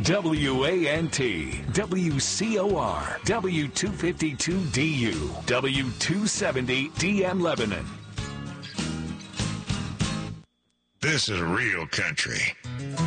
WANT, WCOR, W252DU, W270DM Lebanon. This is real country.